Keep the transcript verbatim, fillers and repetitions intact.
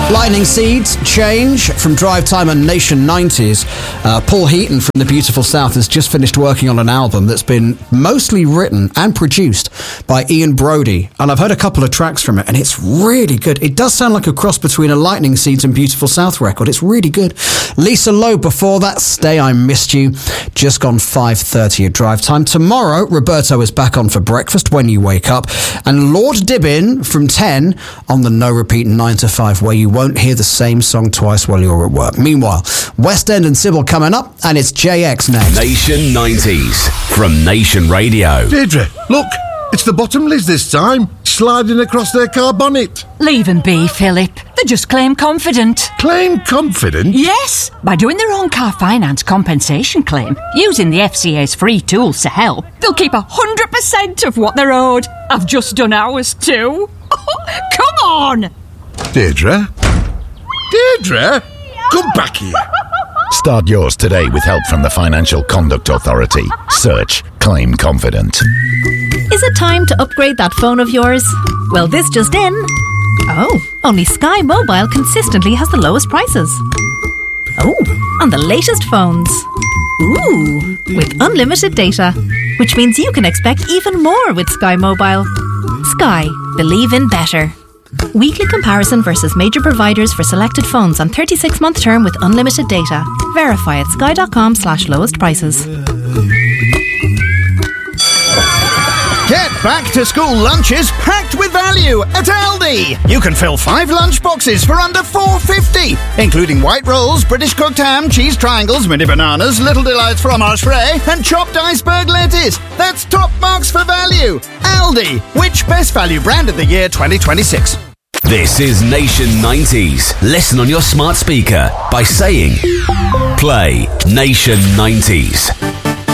Lightning Seeds, Change from Drive Time and Nation nineties. Uh, Paul Heaton from the beautiful South has just finished working on an album that's been mostly written and produced by Ian Brody. And I've heard a couple of tracks from it, and it's really good. It does sound like a cross between a Lightning Seeds and Beautiful South record. It's really good. Lisa Loeb before that, Stay I Missed You. Just gone five thirty at Drive Time. Tomorrow, Roberto is back on for breakfast when you wake up. And Lord Dibbin from ten on the No Repeat nine to five, where you won't hear the same song twice while you're at work. Meanwhile, West End and Sybil coming up, and it's J X next. Nation nineties from Nation Radio. Deirdre, look, it's the Bottomleys this time, sliding across their car bonnet. Leave them be, Philip. They just claim confident. Claim confident? Yes, by doing their own car finance compensation claim, using the F C A's free tools to help, they'll keep one hundred percent of what they're owed. I've just done ours too. Come on! Deirdre? Deirdre? Come back here. Start yours today with help from the Financial Conduct Authority. Search Claim Confident. Is it time to upgrade that phone of yours? Well, this just in. Oh, only Sky Mobile consistently has the lowest prices. Oh, on the latest phones. Ooh, with unlimited data, which means you can expect even more with Sky Mobile. Sky, believe in better. Weekly comparison versus major providers for selected phones on thirty-six month term with unlimited data. Verify at sky.com slash lowest prices. Get back to school lunches packed with value at Aldi. You can fill five lunch boxes for under four fifty, including white rolls, British cooked ham, cheese triangles, mini bananas, Little Delights fromage frais, and chopped iceberg lettuce. That's top marks for value. Aldi, which best value brand of the year twenty twenty-six? This is Nation nineties. Listen on your smart speaker by saying, play Nation nineties.